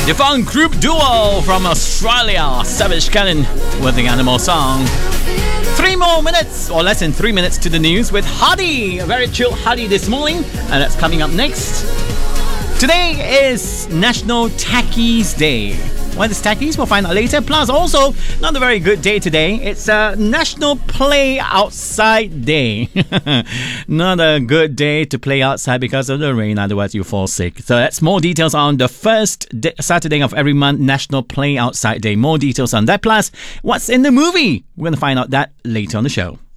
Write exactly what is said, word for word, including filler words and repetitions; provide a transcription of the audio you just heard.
The funk group duo from Australia, Savage Cannon, with the Animal song. Three more minutes, or less than three minutes to the news with Hardy. A very chill Hardy this morning, and that's coming up next. Today is National Techies Day. What is techies? We'll find out later. Plus, also, not a very good day today. It's a National Play Outside Day. Not a good day to play outside because of the rain. Otherwise, you fall sick. So that's more details on the first d- Saturday of every month, National Play Outside Day. More details on that. Plus, what's in the movie? We're going to find out that later on the show.